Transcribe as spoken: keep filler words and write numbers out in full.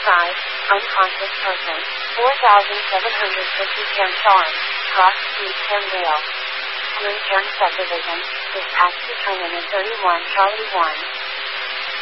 five, unconscious person, four thousand seven hundred fifty Cairn Farm, Cross Street, Cairndale. Lynn Cairn Subdivision, dispatch to Conan in thirty-one Charlie one.